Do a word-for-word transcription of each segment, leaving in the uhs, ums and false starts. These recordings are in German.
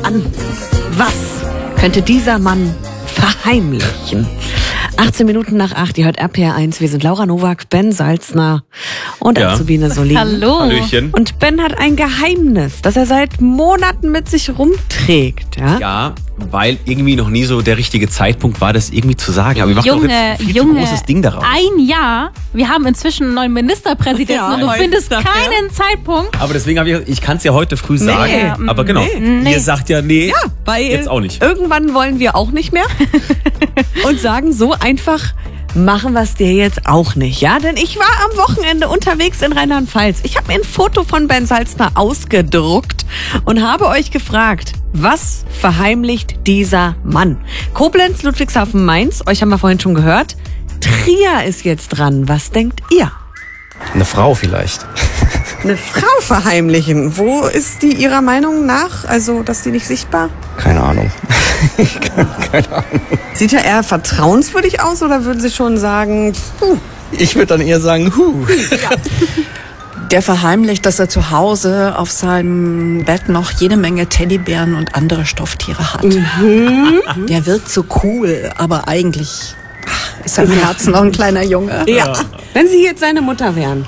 an. Was könnte dieser Mann verheimlichen? achtzehn Minuten nach acht, ihr hört R P R eins. Wir sind Laura Nowak, Ben Salzner und Ja. Azubine Solin. Hallo. Hallöchen. Und Ben hat ein Geheimnis, das er seit Monaten mit sich rumträgt. Ja? Ja, weil irgendwie noch nie so der richtige Zeitpunkt war, das irgendwie zu sagen. Aber wir machen doch Junge, jetzt ein viel Junge, zu großes Ding daraus. ein Jahr. Wir haben inzwischen einen neuen Ministerpräsidenten Ja, und du heute findest dafür. keinen Zeitpunkt. Aber deswegen habe ich, ich kann es ja heute früh sagen. Nee. Aber genau, Nee. ihr sagt ja nee, Ja, weil jetzt auch nicht. irgendwann wollen wir auch nicht mehr und sagen so einfach, machen wir es dir jetzt auch nicht, ja? Denn ich war am Wochenende unterwegs in Rheinland-Pfalz. Ich habe mir ein Foto von Ben Salzner ausgedruckt und habe euch gefragt, was verheimlicht dieser Mann? Koblenz, Ludwigshafen, Mainz, euch haben wir vorhin schon gehört. Trier ist jetzt dran. Was denkt ihr? Eine Frau vielleicht. Eine Frau verheimlichen. Wo ist die Ihrer Meinung nach? Also, dass die nicht sichtbar? Keine Ahnung. Keine Ahnung. Sieht ja eher vertrauenswürdig aus oder würden Sie schon sagen, puh, Ich würde dann eher sagen, huh. Der verheimlicht, dass er zu Hause auf seinem Bett noch jede Menge Teddybären und andere Stofftiere hat. Der wirkt so cool, aber eigentlich ach, ist er im Herzen noch ein kleiner Junge. ja. Wenn Sie jetzt seine Mutter wären.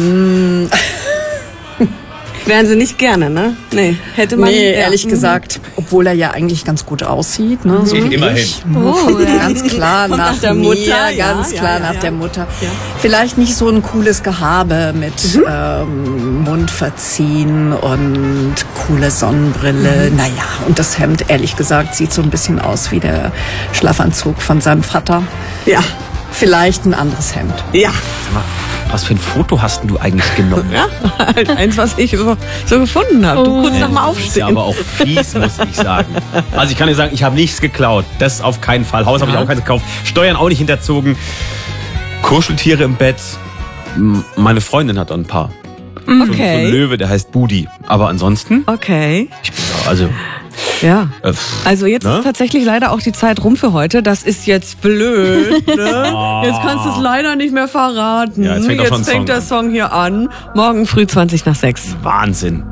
Wären Sie nicht gerne, ne? Nee, hätte man. Nee, ja. ehrlich gesagt, obwohl er ja eigentlich ganz gut aussieht. Ne? So wie Immerhin. ich. Oh, ja. Ganz klar Kommt nach, nach der mir, Mutter, ja, ganz ja, klar ja, nach ja. der Mutter. Vielleicht nicht so ein cooles Gehabe mit ähm, Mund verziehen und coole Sonnenbrille. Mhm. Naja, und das Hemd, ehrlich gesagt, sieht so ein bisschen aus wie der Schlafanzug von seinem Vater. Ja, Vielleicht ein anderes Hemd. ja. Sag mal, was für ein Foto hast denn du eigentlich genommen? Ja, halt eins, was ich so, so gefunden habe. Du kurz nach mal Das ist ja aufstehen. aber auch fies, muss ich sagen. Also ich kann dir sagen, ich habe nichts geklaut. Das auf keinen Fall. Haus habe ich auch keins gekauft. Steuern auch nicht hinterzogen. Kuscheltiere im Bett. M- Meine Freundin hat ein paar. So, so ein Okay. Löwe, der heißt Budi. Aber ansonsten, Okay. ich bin da, also... Ja. Äh, Also jetzt Ne? ist tatsächlich leider auch die Zeit rum für heute. Das ist jetzt blöd. Ne? Jetzt kannst du es leider nicht mehr verraten. Ja, jetzt fängt auch schon ein fängt Song der Song hier an. Morgen früh zwanzig nach sechs. Wahnsinn.